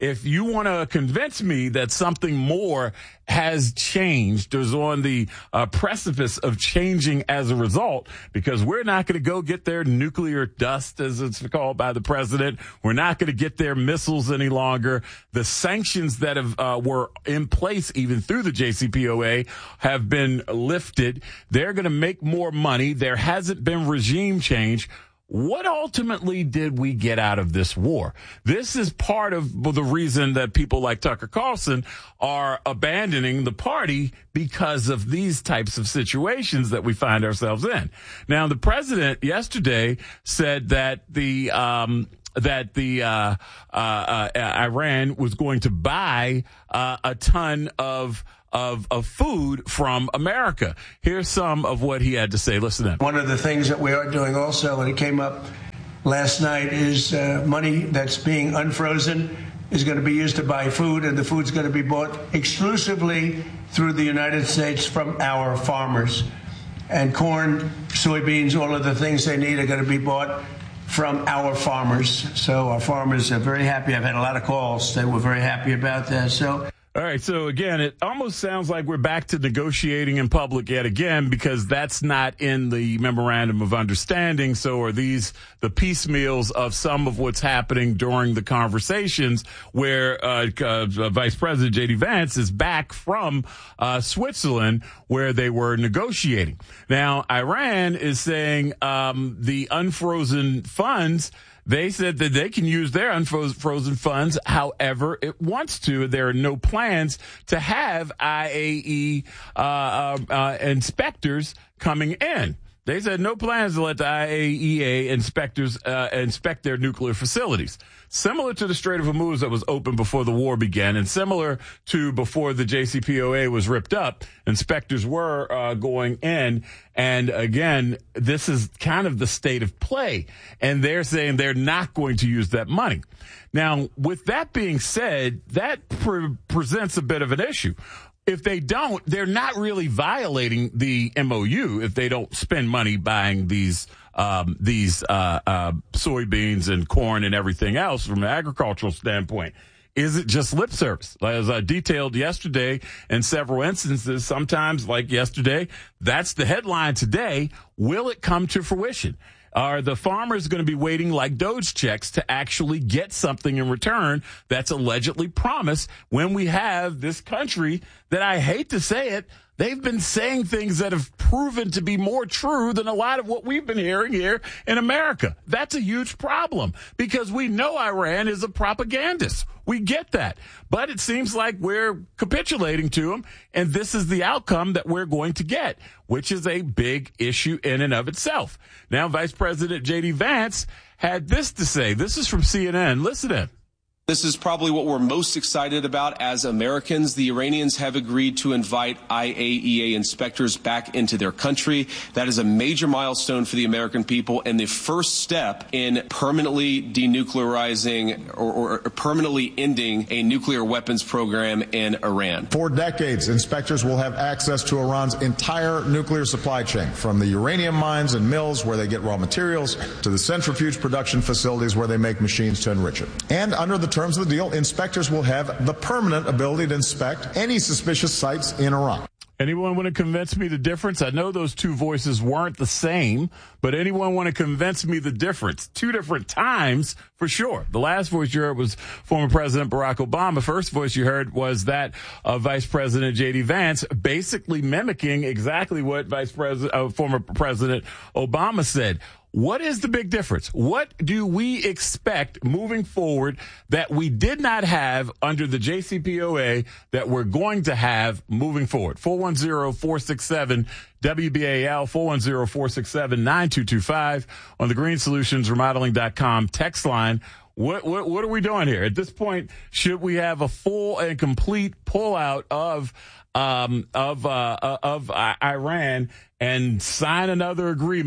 if you want to convince me that something more has changed, is on the uh, precipice of changing as a result, because we're not going to go get their nuclear dust, as it's called by the president. We're not going to get their missiles any longer. The sanctions that have uh, were in place even through the J C P O A have been lifted. They're going to make more money. There hasn't been regime change. What ultimately did we get out of this war? This is part of the reason that people like Tucker Carlson are abandoning the party, because of these types of situations that we find ourselves in. Now, the president yesterday said that the um, that the uh, uh, uh, Iran was going to buy uh, a ton of Of, of food from America. Here's some of what he had to say. Listen in.
One of the things that we are doing also, and it came up last night, is uh, money that's being unfrozen is going to be used to buy food, and the food's going to be bought exclusively through the United States from our farmers. And corn, soybeans, all of the things they need are going to be bought from our farmers. So our farmers are very happy. I've had a lot of calls. They were very happy about that. So.
All right. So again, it almost sounds like we're back to negotiating in public yet again, because that's not in the memorandum of understanding. So are these the piecemeals of some of what's happening during the conversations where uh, uh, Vice President J D Vance is back from uh, Switzerland, where they were negotiating. Now, Iran is saying um, the unfrozen funds, they said that they can use their unfrozen funds however it wants to. There are no plans to have I A E uh, uh, uh, inspectors coming in. They said no plans to let the I A E A inspectors uh, inspect their nuclear facilities. Similar to the Strait of Hormuz that was open before the war began, and similar to before the J C P O A was ripped up, inspectors were uh, going in. And again, this is kind of the state of play. And they're saying they're not going to use that money. Now, with that being said, that pre- presents a bit of an issue. If they don't, they're not really violating the M O U if they don't spend money buying these um, these uh, uh, soybeans and corn and everything else from an agricultural standpoint. Is it just lip service? As I detailed yesterday in several instances, sometimes like yesterday, that's the headline today. Will it come to fruition? Are the farmers going to be waiting like Doge checks to actually get something in return that's allegedly promised when we have this country that, I hate to say it, they've been saying things that have proven to be more true than a lot of what we've been hearing here in America. That's a huge problem because we know Iran is a propagandist. We get that. But it seems like we're capitulating to them, and this is the outcome that we're going to get, which is a big issue in and of itself. Now, Vice President J D Vance had this to say. This is from C N N. Listen in.
This is probably what we're most excited about as Americans. The Iranians have agreed to invite I A E A inspectors back into their country. That is a major milestone for the American people and the first step in permanently denuclearizing or, or permanently ending a nuclear weapons program in Iran.
For decades, inspectors will have access to Iran's entire nuclear supply chain, from the uranium mines and mills where they get raw materials to the centrifuge production facilities where they make machines to enrich it. And under the terms of the deal, inspectors will have the permanent ability to inspect any suspicious sites in Iran.
Anyone want to convince me the difference? I know those two voices weren't the same, but anyone want to convince me the difference? Two different times, for sure. The last voice you heard was former President Barack Obama. First voice you heard was that of Vice President J D Vance, basically mimicking exactly what Vice President, uh, former President Obama said. What is the big difference? What do we expect moving forward that we did not have under the J C P O A that we're going to have moving forward? four one zero, four six seven, W B A L, four one zero, four six seven, nine two two five on the green solutions remodeling dot com text line. What, what, what are we doing here? At this point, should we have a full and complete pullout of um, of uh, of uh, Iran and sign another agreement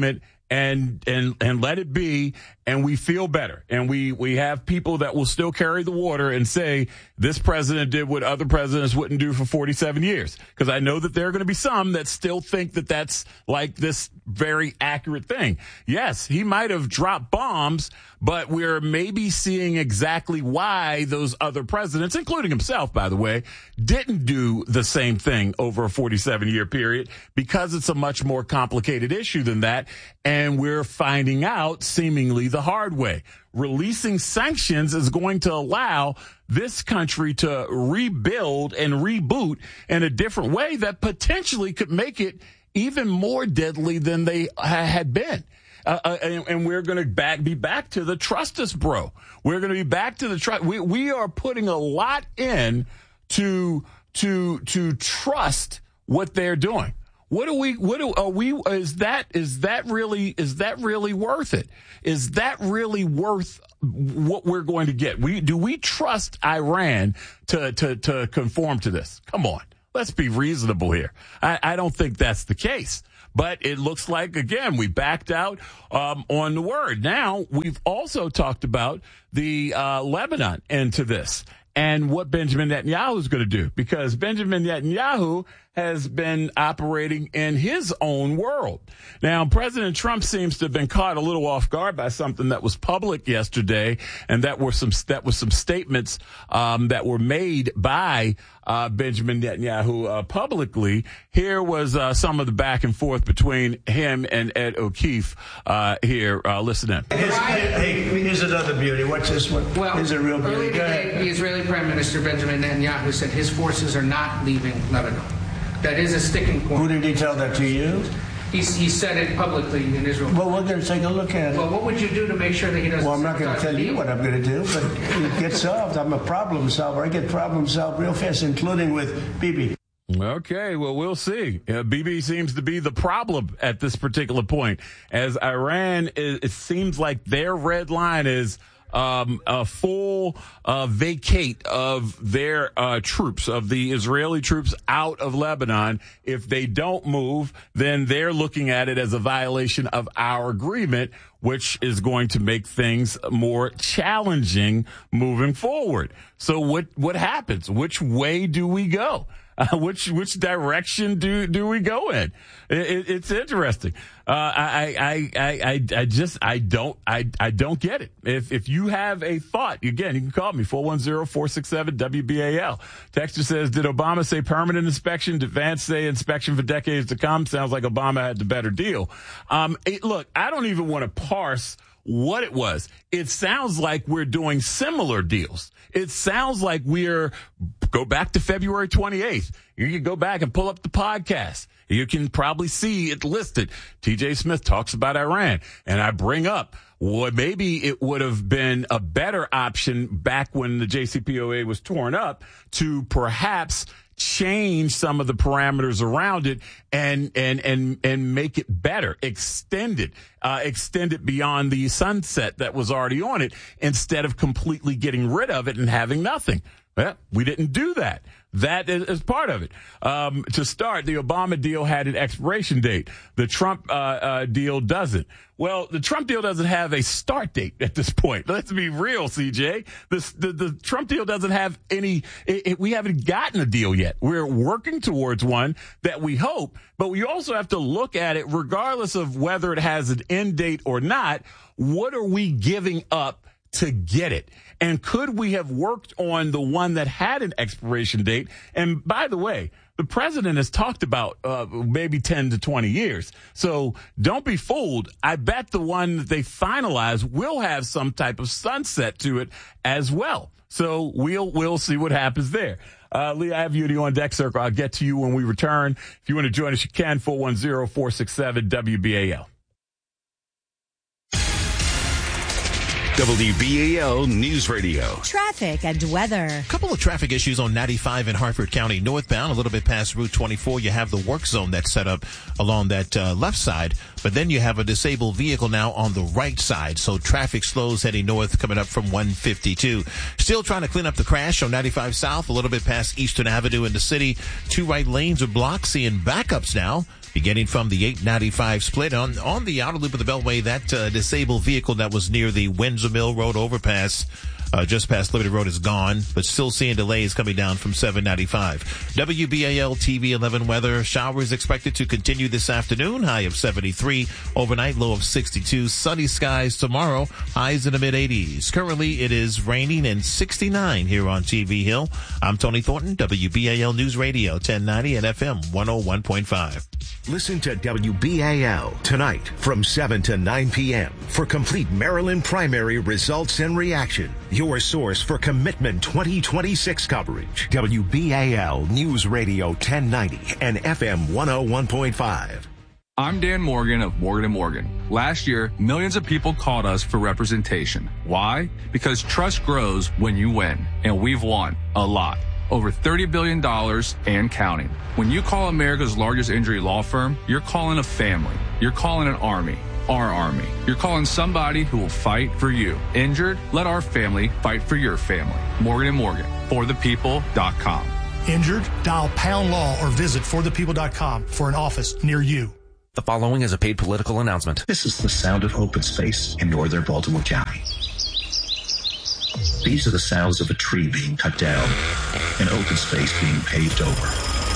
and and and let it be, and we feel better. And we, we have people that will still carry the water and say this president did what other presidents wouldn't do for forty-seven years. Because I know that there are going to be some that still think that that's like this very accurate thing. Yes, he might have dropped bombs, but we're maybe seeing exactly why those other presidents, including himself, by the way, didn't do the same thing over a forty-seven year period, because it's a much more complicated issue than that. And we're finding out seemingly the hard way. Releasing sanctions is going to allow this country to rebuild and reboot in a different way that potentially could make it even more deadly than they had been. Uh, uh, and, and we're going to back be back to the trust us, bro. We're going to be back to the trust. We we are putting a lot in to to to trust what they're doing. What do we, what do, are we, is that, is that really, is that really worth it? Is that really worth what we're going to get? We, do we trust Iran to, to, to conform to this? Come on. Let's be reasonable here. I, I don't think that's the case. But it looks like, again, we backed out um, on the word. Now, we've also talked about the uh, Lebanon into this and what Benjamin Netanyahu is going to do, because Benjamin Netanyahu has been operating in his own world. Now, President Trump seems to have been caught a little off guard by something that was public yesterday, and that were some that was some statements um, that were made by uh, Benjamin Netanyahu uh, publicly. Here was uh, some of the back and forth between him and Ed O'Keefe. Uh, here, uh, listen in.
Here's, hey, here's another beauty. What's this one?
Well,
here's a real beauty.
Earlier today, the Israeli Prime Minister Benjamin Netanyahu said his forces are not leaving Lebanon. That is a sticking point.
Who did he tell that to you?
He's, he said it publicly in Israel.
Well, we're going to take a look at it.
Well, what would you do to make sure that he doesn't?
Well, I'm not going to tell you what I'm going to do, but it gets solved. I'm a problem solver. I get problems solved real fast, including with Bibi.
Okay, well, we'll see. Uh, Bibi seems to be the problem at this particular point, as Iran, is, it seems like their red line is Um, a full uh, vacate of their uh, troops, of the Israeli troops out of Lebanon. If they don't move, then they're looking at it as a violation of our agreement, which is going to make things more challenging moving forward. So what what happens? Which way do we go? Uh, which which direction do do we go in? It, it, it's interesting. Uh, I, I I I I just I don't I I don't get it. If if you have a thought, again, you can call me four one zero, four six seven, W B A L. Texter says, did Obama say permanent inspection? Did Vance say inspection for decades to come? Sounds like Obama had the better deal. Um, it, look, I don't even want to parse what it was. It sounds like we're doing similar deals. It sounds like we're, go back to February twenty-eighth. You can go back and pull up the podcast. You can probably see it listed. T J Smith talks about Iran. And I bring up, well, maybe it would have been a better option back when the J C P O A was torn up to perhaps change some of the parameters around it and and and and make it better, extend it, uh, extend it beyond the sunset that was already on it, instead of completely getting rid of it and having nothing. Well, we didn't do that. That is, is part of it. Um, to start, the Obama deal had an expiration date. The Trump uh, uh, deal doesn't. Well, the Trump deal doesn't have a start date at this point. Let's be real, C J. This, the, the Trump deal doesn't have any, it, it, we haven't gotten a deal yet. We're working towards one that we hope, but we also have to look at it regardless of whether it has an end date or not. What are we giving up to get it? And could we have worked on the one that had an expiration date? And by the way, the president has talked about uh, maybe ten to twenty years. So don't be fooled. I bet the one that they finalize will have some type of sunset to it as well. So we'll we'll see what happens there. Uh, Lee, I have you on Deck Circle. I'll get to you when we return. If you want to join us, you can. four one zero, four six seven, W B A L.
W B A L News Radio.
Traffic and weather.
A couple of traffic issues on ninety-five in Hartford County northbound. A little bit past Route twenty-four, you have the work zone that's set up along that uh, left side. But then you have a disabled vehicle now on the right side. So traffic slows heading north coming up from one fifty-two. Still trying to clean up the crash on ninety-five south, a little bit past Eastern Avenue in the city. Two right lanes are blocked, seeing backups now beginning from the eight ninety-five split on, on the outer loop of the Beltway. That uh, disabled vehicle that was near the Windsor Mill Road overpass Uh, just past Liberty Road is gone, but still seeing delays coming down from seven ninety-five. W B A L T V eleven weather. Showers expected to continue this afternoon. High of seventy-three. Overnight, low of sixty-two. Sunny skies tomorrow. Highs in the mid eighties. Currently, it is raining and sixty-nine here on T V Hill. I'm Tony Thornton, W B A L News Radio, ten ninety and F M one oh one point five.
Listen to W B A L tonight from seven to nine p.m. for complete Maryland primary results and reaction. Your source for Commitment twenty twenty-six coverage. W B A L News Radio ten ninety and F M one oh one point five.
I'm Dan Morgan of Morgan and Morgan. Last year, millions of people called us for representation. Why? Because trust grows when you win, and we've won a lot. Over thirty billion dollars and counting. When you call America's largest injury law firm, you're calling a family. You're calling an army. Our army. You're calling somebody who will fight for you. Injured? Let our family fight for your family. Morgan and Morgan. for the people dot com.
Injured? Dial pound law or visit for the people dot com for an office near you.
The following is a paid political announcement.
This is the sound of open space in northern Baltimore County. These are the sounds of a tree being cut down, an open space being paved over.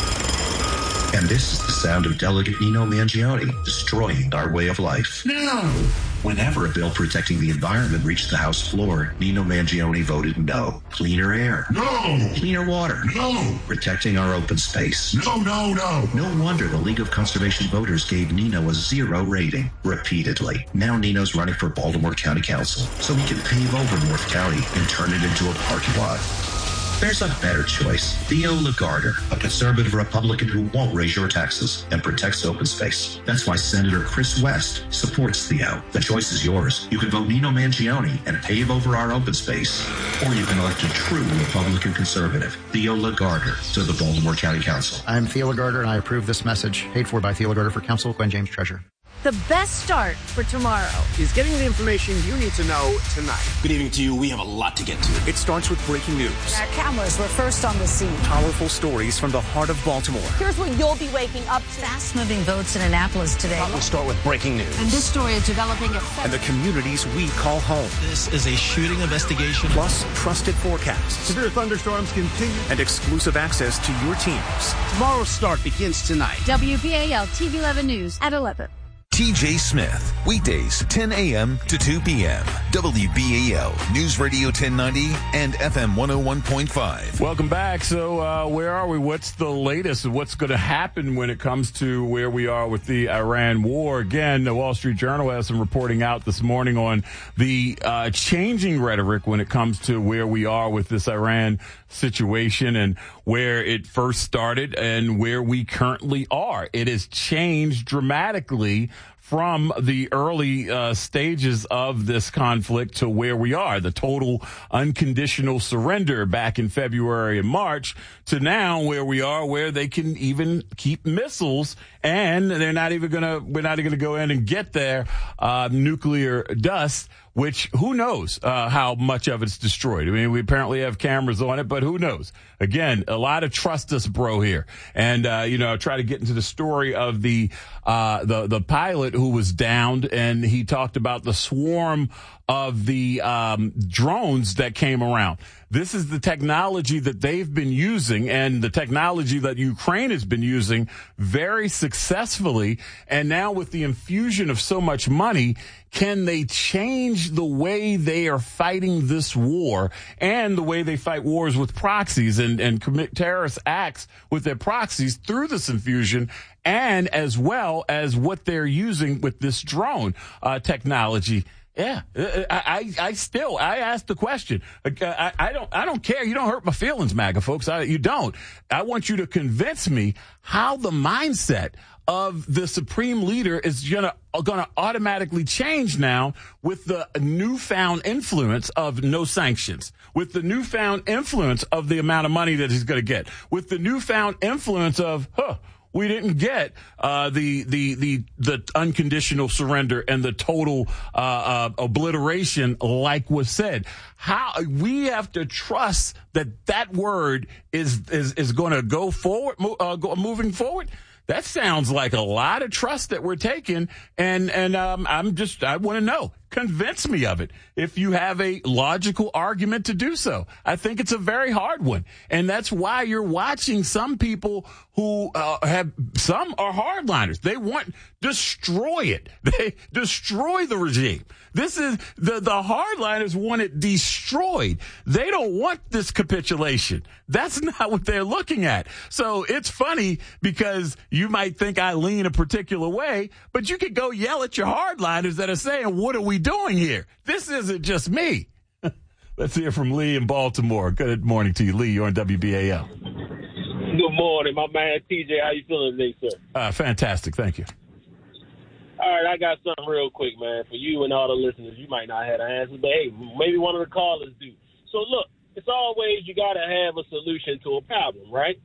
And this is the sound of Delegate Nino Mangione destroying our way of life. No! Whenever a bill protecting the environment reached the House floor, Nino Mangione voted no. Cleaner air. No! Cleaner water. No! Protecting our open space. No, no, no! No wonder the League of Conservation Voters gave Nino a zero rating repeatedly. Now Nino's running for Baltimore County Council so he can pave over North County and turn it into a parking lot. There's a better choice. Theo Lagarder, a conservative Republican who won't raise your taxes and protects open space. That's why Senator Chris West supports Theo. The choice is yours. You can vote Nino Mangione and pave over our open space. Or you can elect a true Republican conservative, Theo Lagarder, to the Baltimore County Council.
I'm Theo Lagarder, and I approve this message. Paid for by Theo Lagarder for Council, Glenn James, Treasurer.
The best start for tomorrow
is getting the information you need to know tonight.
Good evening to you. We have a lot to get to.
It starts with breaking news.
Our cameras were first on the scene.
Powerful stories from the heart of Baltimore.
Here's what you'll be waking up to. Fast-moving votes in Annapolis today.
We'll start with breaking news.
And this story is developing at
and the communities we call home.
This is a shooting investigation.
Plus, trusted forecasts. Severe thunderstorms continue. And exclusive access to your teams. Tomorrow's start begins tonight.
W B A L T V eleven News at eleven.
T J Smith, weekdays ten a.m. to two p.m. W B A L News Radio ten ninety and F M one oh one point five.
Welcome back. So uh, where are we? What's the latest of what's going to happen when it comes to where we are with the Iran war? Again, the Wall Street Journal has some reporting out this morning on the uh, changing rhetoric when it comes to where we are with this Iran situation and where it first started and where we currently are. It has changed dramatically from the early uh, stages of this conflict to where we are, the total unconditional surrender back in February and March, to now where we are, where they can even keep missiles, and they're not even going to, we're not even going to go in and get their uh, nuclear dust, which who knows uh, how much of it's destroyed. I mean, we apparently have cameras on it, but who knows? Again, a lot of trust us, bro, here. And, uh, you know, try to get into the story of the, uh, the, the pilot who was downed, and he talked about the swarm of the um, drones that came around. This is the technology that they've been using and the technology that Ukraine has been using very successfully. And now with the infusion of so much money, can they change the way they are fighting this war and the way they fight wars with proxies and, and commit terrorist acts with their proxies through this infusion, and as well as what they're using with this drone uh, technology? Yeah, I, I, I still, I ask the question. I, I don't, I don't care. You don't hurt my feelings, MAGA folks. I, you don't. I want you to convince me how the mindset of the supreme leader is gonna, gonna automatically change now with the newfound influence of no sanctions, with the newfound influence of the amount of money that he's gonna get, with the newfound influence of, huh, we didn't get uh, the the the the unconditional surrender and the total uh, uh, obliteration, like was said. How we have to trust that that word is is is going to go forward, uh, go, moving forward. that sounds like a lot of trust that we're taking. And, and, um, I'm just, I want to know, convince me of it. If you have a logical argument to do so, I think it's a very hard one. And that's why you're watching some people who uh, have, some are hardliners. They want destroy it. They destroy the regime. This is the, the hardliners want it destroyed. They don't want this capitulation. That's not what they're looking at. So it's funny because you might think I lean a particular way, but you could go yell at your hardliners that are saying, what are we doing here? This isn't just me. Let's hear from Lee in Baltimore. Good morning to you, Lee. You're on W B A L.
Good morning, my man T J. How you feeling today, sir?
Uh, fantastic. Thank you.
All right, I got something real quick, man. For you and all the listeners, you might not have the answer, but hey, maybe one of the callers do. So look, it's always you got to have a solution to a problem, right?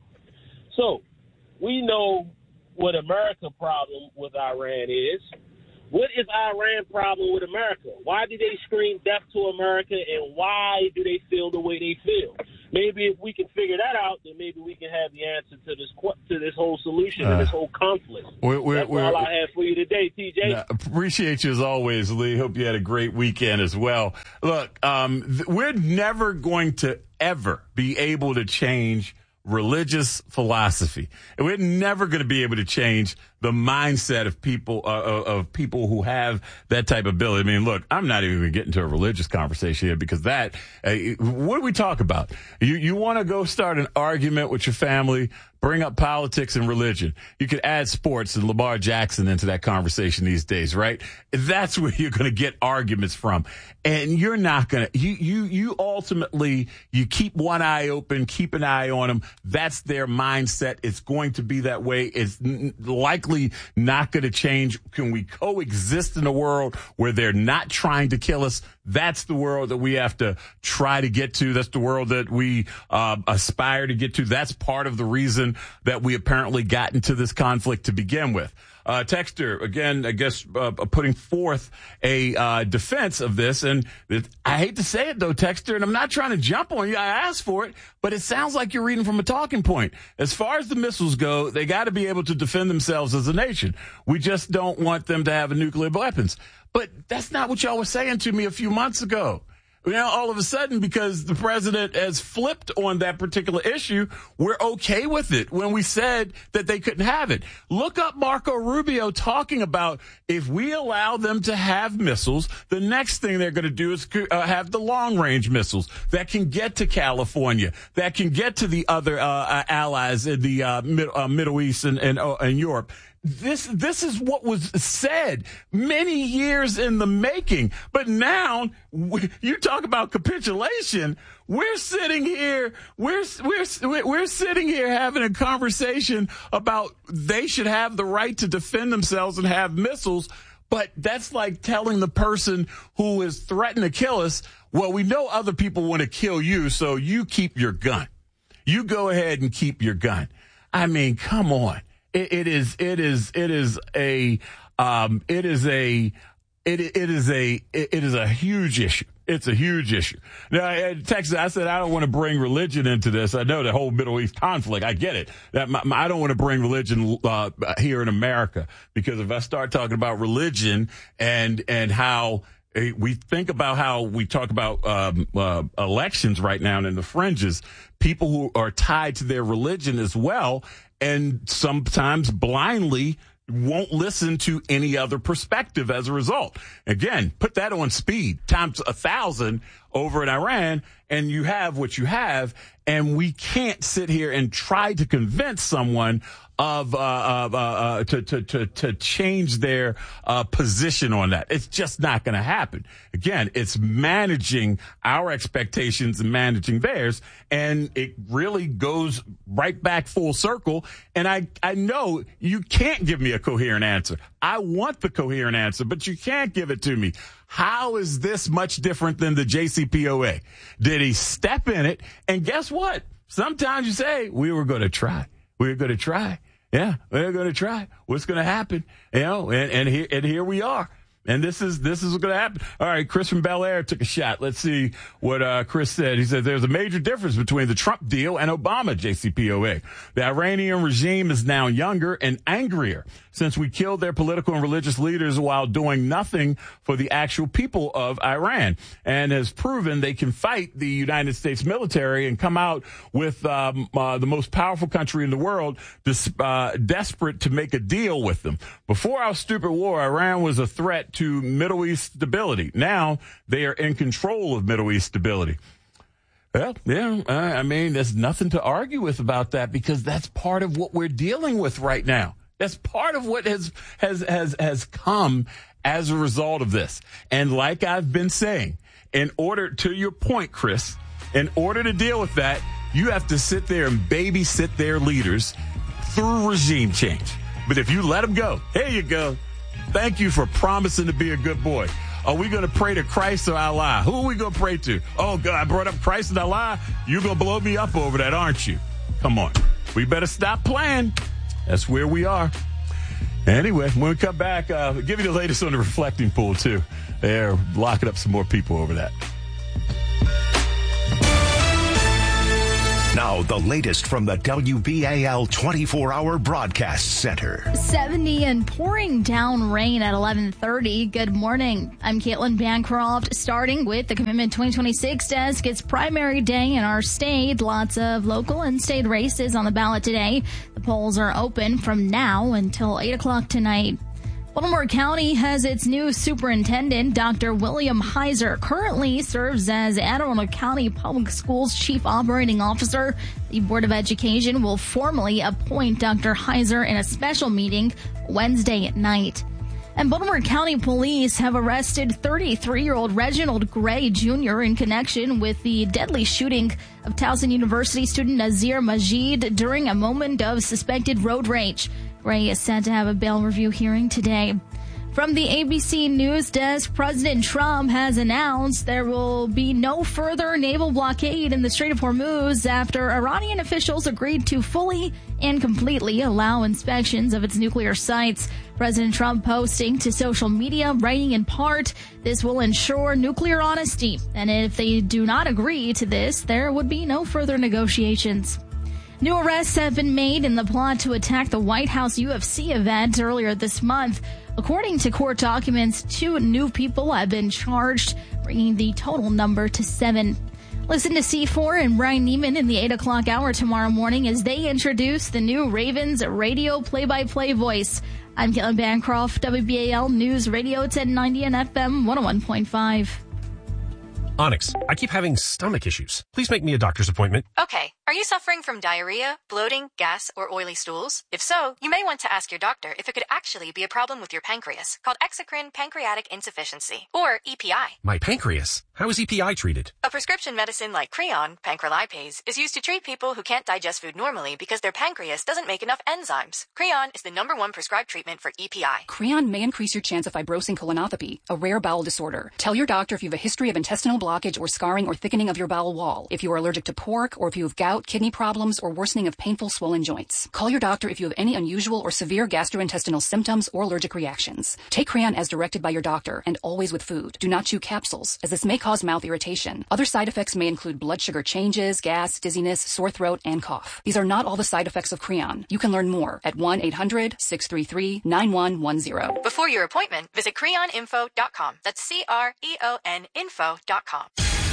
So we know what America's problem with Iran is. What is Iran's problem with America? Why do they scream death to America, and why do they feel the way they feel? Maybe if we can figure that out, then maybe we can have the answer to this to this whole solution uh, and this whole conflict.
We're, we're,
That's
we're,
all I have for you today, T J.
Nah, appreciate you as always, Lee. Hope you had a great weekend as well. Look, um, th- we're never going to ever be able to change religious philosophy. And we're never going to be able to change the mindset of people, uh, of people who have that type of ability. I mean, look, I'm not even going to get into a religious conversation here because that, uh, what do we talk about? You, you want to go start an argument with your family, bring up politics and religion. You could add sports and Lamar Jackson into that conversation these days, right? That's where you're going to get arguments from. And you're not going to, you, you, you ultimately, you keep one eye open, keep an eye on them. That's their mindset. It's going to be that way. It's n- likely not going to change. Can we coexist in a world where they're not trying to kill us? That's the world that we have to try to get to. That's the world that we uh, aspire to get to. That's part of the reason that we apparently got into this conflict to begin with. Uh, Texter, again, I guess, uh, putting forth a, uh, defense of this. And it, I hate to say it though, Texter, and I'm not trying to jump on you. I asked for it, but it sounds like you're reading from a talking point. As far as the missiles go, they got to be able to defend themselves as a nation. We just don't want them to have nuclear weapons. But that's not what y'all were saying to me a few months ago. Now, all of a sudden, because the president has flipped on that particular issue, we're okay with it when we said that they couldn't have it. Look up Marco Rubio talking about if we allow them to have missiles, the next thing they're going to do is uh, have the long-range missiles that can get to California, that can get to the other uh, allies in the uh, mid, uh, Middle East and, and, uh, and Europe. This, this is what was said many years in the making. But now we, you talk about capitulation. We're sitting here, we're, we're, we're sitting here having a conversation about they should have the right to defend themselves and have missiles. But that's like telling the person who is threatening to kill us, well, we know other people want to kill you, so you keep your gun. You go ahead and keep your gun. I mean, come on. It, it is, it is, it is a, um, it is a, it, it is a, it is a huge issue. It's a huge issue. Now, in Texas, I said I don't want to bring religion into this. I know the whole Middle East conflict. I get it. That my, my, I don't want to bring religion uh, here in America, because if I start talking about religion and and how we think about how we talk about um, uh, elections right now and in the fringes, people who are tied to their religion as well, and sometimes blindly won't listen to any other perspective as a result. Again, put that on speed times a thousand over in Iran, and you have what you have. And we can't sit here and try to convince someone of, uh, of uh, uh, to, to, to, to change their, uh, position on that. It's just not going to happen. Again, it's managing our expectations and managing theirs. And it really goes right back full circle. And I, I know you can't give me a coherent answer. I want the coherent answer, but you can't give it to me. How is this much different than the J C P O A? Did he step in it? And guess what? Sometimes you say, we were going to try. We were going to try. Yeah, we're going to try. What's going to happen? You know, and, and here, and here we are. And this is this is what's going to happen. All right, Chris from Bel Air took a shot. Let's see what uh, Chris said. He said there's a major difference between the Trump deal and Obama, J C P O A. The Iranian regime is now younger and angrier since we killed their political and religious leaders while doing nothing for the actual people of Iran, and has proven they can fight the United States military and come out with um, uh, the most powerful country in the world dis- uh, desperate to make a deal with them. Before our stupid war, Iran was a threat to Middle East stability. Now they are in control of Middle East stability. Well, yeah, I mean, there's nothing to argue with about that because that's part of what we're dealing with right now. That's part of what has has has has come as a result of this. And like I've been saying, in order, to your point, Chris, in order to deal with that, you have to sit there and babysit their leaders through regime change. But if you let them go, here you go. Thank you for promising to be a good boy. Are we going to pray to Christ or Allah? Who are we going to pray to? Oh, God, I brought up Christ and Allah. You're going to blow me up over that, aren't you? Come on. We better stop playing. That's where we are. Anyway, when we come back, uh, we'll give you the latest on the reflecting pool, too. They're locking up some more people over that.
Now, the latest from the W B A L twenty-four hour Broadcast Center.
seventy and pouring down rain at eleven thirty. Good morning. I'm Caitlin Bancroft, starting with the Commitment twenty twenty-six desk. It's primary day in our state. Lots of local and state races on the ballot today. The polls are open from now until eight o'clock tonight. Baltimore County has its new superintendent. Doctor William Heiser currently serves as Anne Arundel County Public Schools Chief Operating Officer. The Board of Education will formally appoint Doctor Heiser in a special meeting Wednesday at night. And Baltimore County Police have arrested thirty-three-year-old Reginald Gray Junior in connection with the deadly shooting of Towson University student Nazir Majid during a moment of suspected road rage. Gray is set to have a bail review hearing today. From the A B C News Desk, President Trump has announced there will be no further naval blockade in the Strait of Hormuz after Iranian officials agreed to fully and completely allow inspections of its nuclear sites. President Trump posting to social media, writing in part, this will ensure nuclear honesty, and if they do not agree to this, there would be no further negotiations. New arrests have been made in the plot to attack the White House U F C event earlier this month. According to court documents, two new people have been charged, bringing the total number to seven. Listen to C four and Brian Neiman in the eight o'clock hour tomorrow morning as they introduce the new Ravens radio play-by-play voice. I'm Caitlin Bancroft, W B A L News Radio ten ninety and F M one oh one point five.
Onyx, I keep having stomach issues. Please make me a doctor's appointment.
Okay. Are you suffering from diarrhea, bloating, gas, or oily stools? If so, you may want to ask your doctor if it could actually be a problem with your pancreas, called exocrine pancreatic insufficiency, or E P I.
My pancreas? How is E P I treated?
A prescription medicine like Creon, pancrelipase, is used to treat people who can't digest food normally because their pancreas doesn't make enough enzymes. Creon is the number one prescribed treatment for E P I.
Creon may increase your chance of fibrosing colonopathy, a rare bowel disorder. Tell your doctor if you have a history of intestinal blockage or scarring or thickening of your bowel wall, if you are allergic to pork, or if you have gout, kidney problems, or worsening of painful swollen joints. Call your doctor if you have any unusual or severe gastrointestinal symptoms or allergic reactions. Take Creon as directed by your doctor and always with food. Do not chew capsules, as this may cause mouth irritation. Other side effects may include blood sugar changes, gas, dizziness, sore throat, and cough. These are not all the side effects of Creon. You can learn more at one eight hundred six three three nine one one zero.
Before your appointment, visit creon info dot com. That's C R E O N info dot com.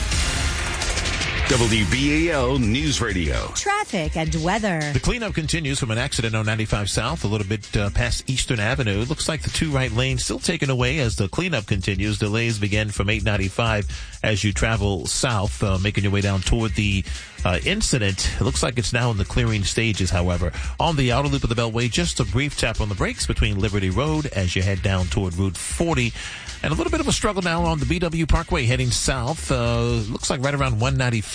W B A L News Radio.
Traffic and weather.
The cleanup continues from an accident on ninety-five South, a little bit uh, past Eastern Avenue. It looks like the two right lanes still taken away as the cleanup continues. Delays begin from eight ninety-five as you travel south, uh, making your way down toward the uh, incident. It looks like it's now in the clearing stages, however. On the outer loop of the Beltway, just a brief tap on the brakes between Liberty Road as you head down toward Route forty. And a little bit of a struggle now on the B W Parkway heading south. Uh, looks like right around one ninety-five.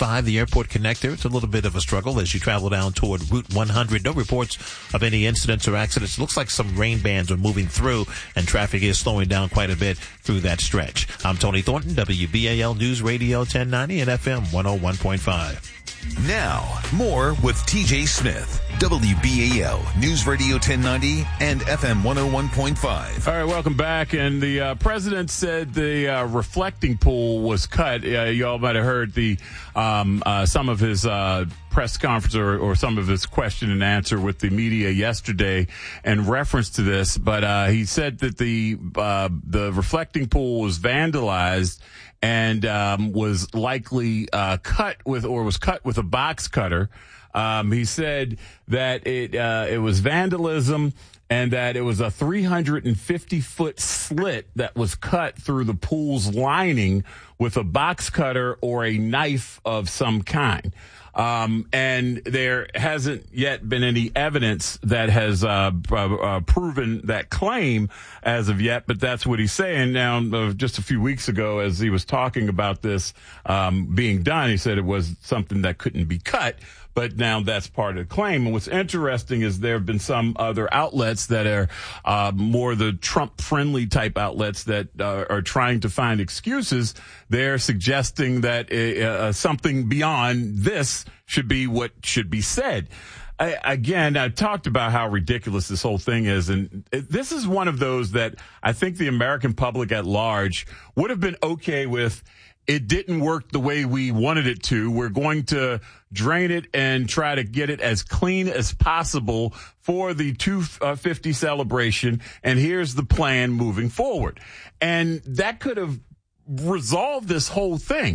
ninety-five, the airport connector. It's a little bit of a struggle as you travel down toward Route one hundred. No reports of any incidents or accidents. It looks like some rain bands are moving through, and traffic is slowing down quite a bit through that stretch. I'm Tony Thornton, W B A L News Radio ten ninety and F M one oh one point five.
Now, more with T J Smith, W B A L News Radio ten ninety and F M one oh one point five.
All right, welcome back. And the uh, president said the uh, reflecting pool was cut. Uh, you all might have heard the um, uh, some of his uh, press conference or, or some of his question and answer with the media yesterday in reference to this. But uh, he said that the uh, the reflecting pool was vandalized and um, was likely uh, cut with or was cut with a box cutter. Um, he said that it uh, it was vandalism and that it was a three hundred fifty foot slit that was cut through the pool's lining with a box cutter or a knife of some kind. Um, and there hasn't yet been any evidence that has uh, uh, proven that claim as of yet, but that's what he's saying. Now, uh, just a few weeks ago, as he was talking about this um, being done, he said it was something that couldn't be cut. But now that's part of the claim. And what's interesting is there have been some other outlets that are uh, more the Trump-friendly type outlets that uh, are trying to find excuses. They're suggesting that uh, something beyond this should be what should be said. I, again, I talked about how ridiculous this whole thing is, and this is one of those that I think the American public at large would have been okay with. It didn't work the way we wanted it to. We're going to drain it and try to get it as clean as possible for the two fifty celebration. And here's the plan moving forward. And that could have resolved this whole thing.